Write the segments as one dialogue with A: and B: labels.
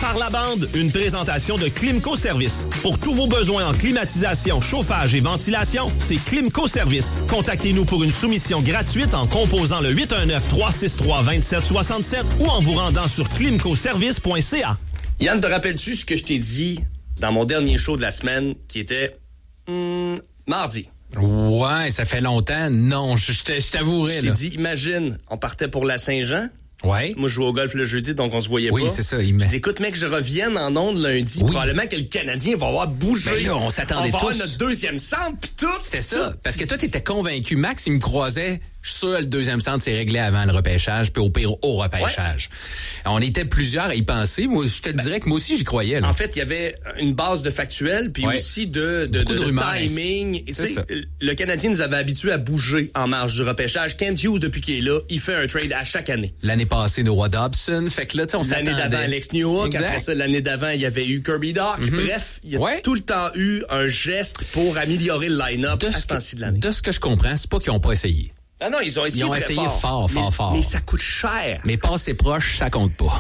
A: Par la bande, une présentation de Climco Service. Pour tous vos besoins en climatisation, chauffage et ventilation, c'est Climco Service. Contactez-nous pour une soumission gratuite en composant le 819-363-2767 ou en vous rendant sur climcoservice.ca.
B: Yann, te rappelles-tu ce que je t'ai dit dans mon dernier show de la semaine qui était mardi?
C: Ouais, ça fait longtemps. Non, je t'avouerai.
B: Je t'ai dit, imagine, on partait pour la Saint-Jean.
C: Ouais.
B: Moi, je jouais au golf le jeudi, donc on se voyait pas.
C: Oui, c'est ça.
B: Je dis, écoute, mec, je revienne en ondes lundi. Oui. Probablement que le Canadien va avoir bougé.
C: Ben là, on s'attendait tous.
B: On va avoir notre deuxième centre, pis tout.
C: C'est ça. Parce que toi, t'étais convaincu. Max, il me croisait. Je suis sûr que le deuxième centre s'est réglé avant le repêchage, puis au pire, au repêchage. Ouais. On était plusieurs à y penser. Moi, je te le dirais que moi aussi, j'y croyais. Là.
B: En fait, il y avait une base de factuel, puis aussi de timing. Le Canadien nous avait habitués à bouger en marge du repêchage. Kent Hughes, depuis qu'il est là, il fait un trade à chaque année.
C: L'année passée, Noah Dobson. Fait que là, tu sais, on s'attendait.
B: L'année d'avant, Alex Newhook. Après ça, l'année d'avant, il y avait eu Kirby Dach. Bref, il y a tout le temps eu un geste pour améliorer le line-up à ce temps-ci de l'année.
C: De ce que je comprends, c'est pas qu'ils n'ont pas essayé.
B: Ah non, ils ont essayé très
C: fort.
B: Mais ça coûte cher.
C: Mais passer proche, ça compte pas.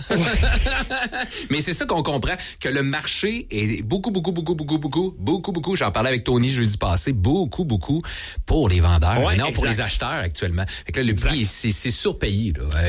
C: Mais c'est ça qu'on comprend, que le marché est beaucoup, j'en parlais avec Tony jeudi passé, beaucoup pour les vendeurs, mais non pour les acheteurs actuellement. Fait que là, le prix, c'est surpayé.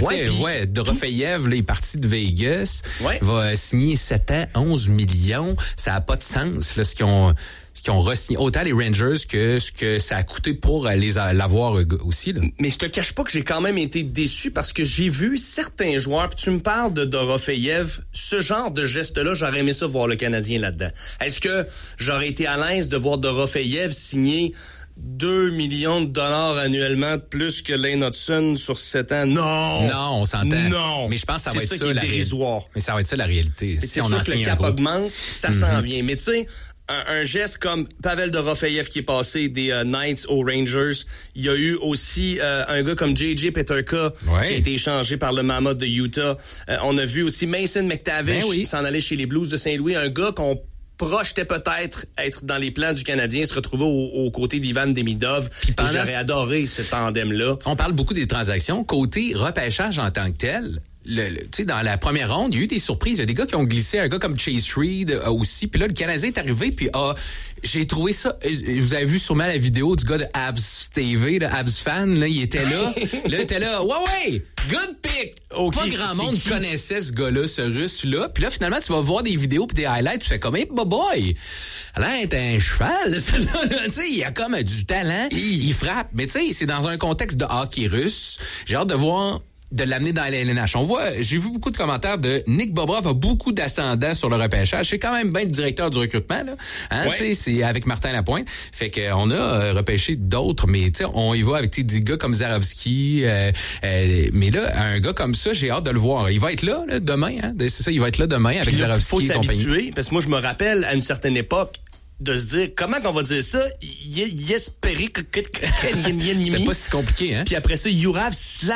C: Dorofeyev, il est parti de Vegas, va signer 7 ans, 11 millions. Ça n'a pas de sens, là, ce qu'ils ont re-signé, autant les Rangers que ce que ça a coûté pour l'avoir aussi. Là.
B: Mais je te cache pas que j'ai quand même été déçu parce que j'ai vu certains joueurs, puis tu me parles de Dorofeyev, ce genre de geste-là, j'aurais aimé ça voir le Canadien là-dedans. Est-ce que j'aurais été à l'aise de voir Dorofeyev signer 2 millions de dollars annuellement de plus que Lane Hudson sur 7 ans? Non!
C: Non, on s'entend.
B: Non!
C: Mais je pense que ça va être ça
B: la réalité.
C: Mais ça va être ça la réalité.
B: Si on sûr que le cap augmente, ça s'en vient. Mais tu sais, un geste comme Pavel Dorofeyev qui est passé des Knights aux Rangers. Il y a eu aussi un gars comme J.J. Peterka qui a été échangé par le Mammoth de Utah. On a vu aussi Mason McTavish s'en aller chez les Blues de Saint-Louis. Un gars qu'on projetait peut-être être dans les plans du Canadien, se retrouver aux côtés d'Ivan Demidov. J'aurais adoré ce tandem-là.
C: On parle beaucoup des transactions. Côté repêchage en tant que tel, tu sais, dans la première ronde, il y a eu des surprises. Il y a des gars qui ont glissé, un gars comme Chase Reed aussi. Puis là, le Canadien est arrivé, puis j'ai trouvé ça... Vous avez vu sûrement la vidéo du gars de Habs TV, de Habs fan, là, il était là. Là, il était là, ouais, good pick! Okay, pas grand monde connaissait ce gars-là, ce Russe-là. Puis là, finalement, tu vas voir des vidéos puis des highlights, tu fais comme, hey, boy! Là, il est un cheval, tu sais, il a comme du talent, il frappe. Mais tu sais, c'est dans un contexte de hockey russe. J'ai hâte de voir... de l'amener dans la LNH. J'ai vu beaucoup de commentaires de Nick Bobrov a beaucoup d'ascendant sur le repêchage. C'est quand même bien le directeur du recrutement, là. Hein, tu sais, c'est avec Martin Lapointe. Fait qu'on a repêché d'autres, mais tu sais, on y va avec des gars comme Zarovski. Mais là, un gars comme ça, j'ai hâte de le voir. Il va être là demain, hein. C'est ça, il va être là demain avec Zarovski et compagnie.
B: Il faut s'habituer, parce que moi, je me rappelle, à une certaine époque, de se dire, comment qu'on va dire ça? Yesperi
C: C'était pas si compliqué, hein?
B: Puis après ça, Jurav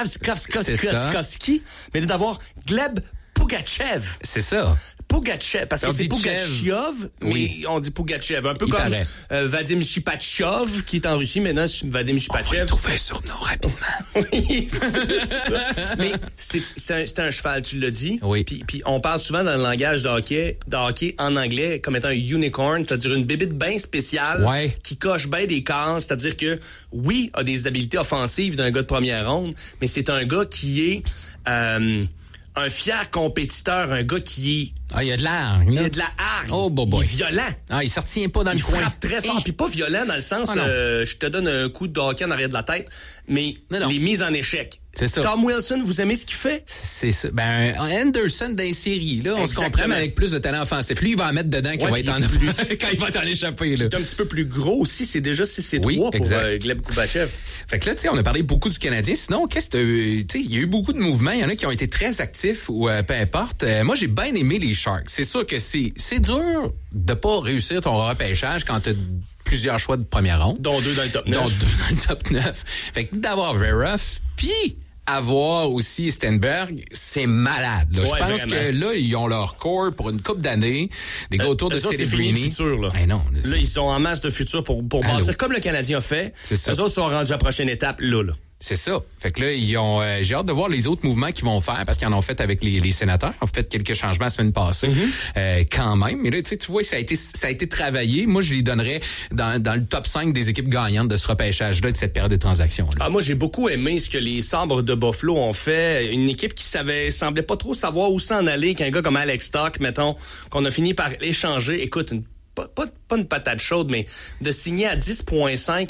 B: Slavkovski, mais d'avoir Gleb Pugachev.
C: C'est ça.
B: Pugachev, parce que c'est Pugachev, mais on dit Pugachev. Un peu comme Vadim Shipachyov, qui est en Russie, maintenant Vadim Shipachyov.
C: On va trouver un surnom rapidement.
B: Oui, c'est ça. Mais c'est un cheval, tu l'as dit.
C: Oui.
B: Puis on parle souvent dans le langage de hockey en anglais comme étant un unicorn, c'est-à-dire une bébite bien spéciale qui coche bien des cases, c'est-à-dire que, oui, a des habiletés offensives d'un gars de première ronde, mais c'est un gars qui est... un fier compétiteur, un gars qui est...
C: Ah, il y a de l'art.
B: Il y a de la hargne.
C: Oh, boy.
B: Il est violent.
C: Ah, il se retient pas dans le coin.
B: Il frappe très fort. Puis pas violent dans le sens, je te donne un coup de hockey en arrière de la tête, mais les mises en échec.
C: C'est ça.
B: Tom Wilson, vous aimez ce qu'il fait?
C: C'est ça. Ben, Anderson dans les séries, là, on se comprend, mais avec plus de talent offensif. Lui, il va en mettre dedans quand il va t'en échapper, là.
B: Il est un petit peu plus gros aussi. C'est déjà 6'3" pour Gleb Kubachev.
C: Fait que là, tu sais, on a parlé beaucoup du Canadien. Sinon, tu sais, il y a eu beaucoup de mouvements. Il y en a qui ont été très actifs ou peu importe. Moi, j'ai bien aimé les Sharks. C'est sûr que c'est dur de pas réussir ton repêchage quand t'as plusieurs choix de première ronde.
B: Dont 2 dans le top 9.
C: Dont 2 dans le top 9. Fait que d'avoir Veroff, puis avoir aussi Stenberg, c'est malade. Là. Je pense que là, ils ont leur core pour une couple d'années. Des gars autour de Celebrini.
B: Là.
C: Non,
B: là, ils sont en masse de futur pour bâtir comme le Canadien a fait.
C: C'est ça.
B: Les autres sont rendus à la prochaine étape, là.
C: C'est ça. Fait que là, j'ai hâte de voir les autres mouvements qu'ils vont faire parce qu'ils en ont fait avec les sénateurs. Ils ont fait quelques changements la semaine passée, quand même. Mais là, tu vois, ça a été travaillé. Moi, je les donnerais dans le top 5 des équipes gagnantes de ce repêchage-là, de cette période de transaction-là.
B: Moi, j'ai beaucoup aimé ce que les Sabres de Buffalo ont fait. Une équipe qui semblait pas trop savoir où s'en aller, qu'un gars comme Alex Stock, mettons, qu'on a fini par échanger. Écoute, pas une patate chaude, mais de signer à 10,5.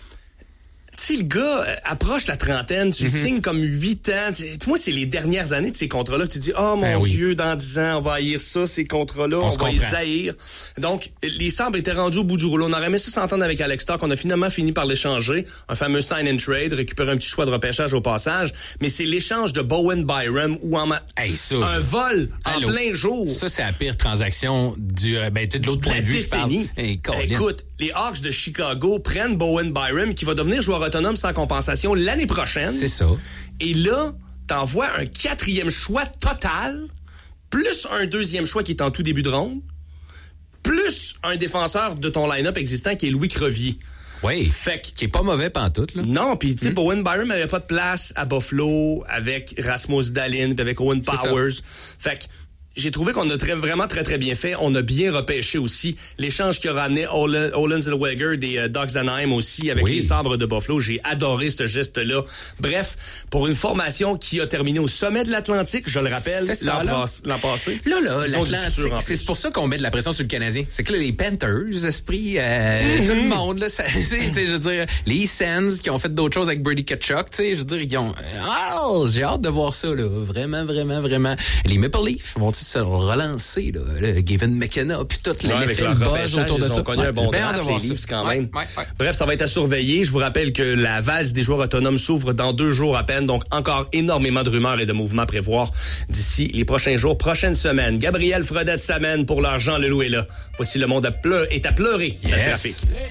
B: Tu sais, le gars approche la trentaine, tu signes comme 8 ans. Pour moi, c'est les dernières années de ces contrats-là que tu dis, oh mon Dieu, dans 10 ans, on va haïr ça, ces contrats-là, on va les haïr. Donc, les Sabres étaient rendus au bout du rouleau. On aurait aimé ça s'entendre avec Alex Stock. On a finalement fini par l'échanger. Un fameux sign and trade, récupérer un petit choix de repêchage au passage. Mais c'est l'échange de Bowen Byram ou un vol en plein jour.
C: Ça, c'est la pire transaction de l'autre point de vue, je parle.
B: Écoute, les Hawks de Chicago prennent Bowen Byram qui va devenir joueur autonome sans compensation l'année prochaine.
C: C'est ça.
B: Et là, t'envoies un 4e choix total, plus un 2e choix qui est en tout début de ronde, plus un défenseur de ton line-up existant qui est Louis Crevier.
C: Oui. Qui est pas mauvais pantoute, là.
B: Non, puis tu sais, Bowen Byram avait pas de place à Buffalo avec Rasmus Dahlin puis avec Owen Powers. Fait que j'ai trouvé qu'on a vraiment très, très bien fait. On a bien repêché aussi l'échange qui a ramené Olen Zellweger des Ducks d'Anaheim aussi avec les Sabres de Buffalo. J'ai adoré ce geste-là. Bref, pour une formation qui a terminé au sommet de l'Atlantique, je le rappelle, l'an passé.
C: Là, l'Atlantique, c'est pour ça qu'on met de la pression sur le Canadien. C'est que là, les Panthers, esprit, tout le monde, là, je veux dire, les Sens qui ont fait d'autres choses avec Brady Tkachuk, tu sais, je veux dire, ils ont... j'ai hâte de voir ça, là. Vraiment, vraiment, vraiment. Les Maple Leafs vont-ils se relancer, là, le Gavin McKenna, puis toute l'effet buzz autour de ça.
B: Ils ont connu un bon draft, les Leafs, quand même. Bref, ça va être à surveiller. Je vous rappelle que la valse des joueurs autonomes s'ouvre dans 2 jours à peine, donc encore énormément de rumeurs et de mouvements à prévoir d'ici les prochains jours, prochaines semaines. Gabriel Fredette s'amène pour l'argent, le loup est là. Voici Le Monde est à pleurer dans le trafic.